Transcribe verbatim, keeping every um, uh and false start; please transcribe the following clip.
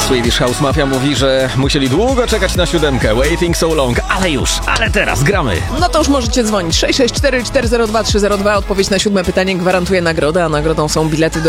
Swedish House Mafia mówi, że musieli długo czekać na siódemkę. Waiting so long, ale już, ale teraz gramy. No to już możecie dzwonić. sześć sześć cztery cztery zero dwa trzy zero dwa. Odpowiedź na siódme pytanie gwarantuje nagrodę, a nagrodą są bilety do